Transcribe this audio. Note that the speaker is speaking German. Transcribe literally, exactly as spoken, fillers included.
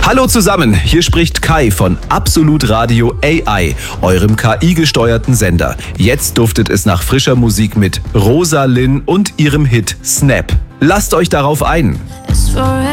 Hallo zusammen, hier spricht Kai von Absolut Radio A I, eurem K I-gesteuerten Sender. Jetzt duftet es nach frischer Musik mit Rosa Linn und ihrem Hit Snap. Lasst euch darauf ein. It's forever.